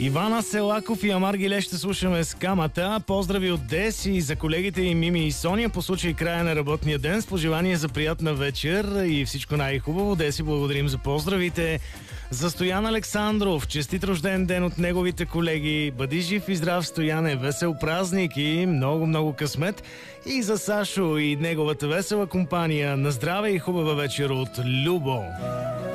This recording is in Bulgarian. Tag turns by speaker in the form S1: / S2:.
S1: Ивана Селаков и Амар Гиле ще слушаме с камата. Поздрави от Дес и за колегите и Мими и Соня по случай края на работния ден с пожелание за приятна вечер и всичко най-хубаво. Деси, благодарим за поздравите. За Стоян Александров, честит рожден ден от неговите колеги. Бъди жив и здрав, Стояне, весел празник и много късмет. И за Сашо и неговата весела компания, на здраве и хубава вечер от Любо.